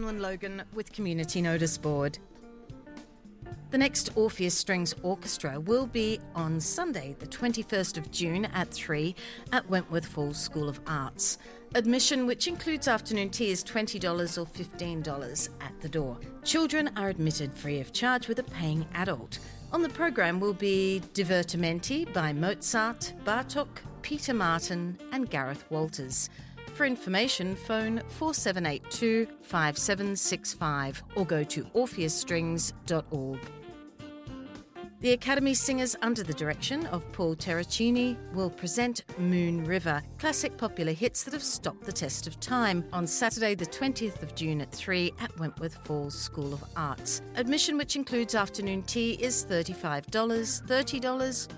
Emlyn Logan with Community Notice Board. The next Orpheus Strings Orchestra will be on Sunday, the 21st of June at 3 at Wentworth Falls School of Arts. Admission, which includes afternoon tea, is $20 or $15 at the door. Children are admitted free of charge with a paying adult. On the program will be Divertimenti by Mozart, Bartók, Peter Martin and Gareth Walters. For information, phone 4782 5765 or go to orpheusstrings.org. The Academy Singers, under the direction of Paul Terracini, will present Moon River, classic popular hits that have stopped the test of time, on Saturday the 20th of June at 3 at Wentworth Falls School of Arts. Admission, which includes afternoon tea, is $35, $30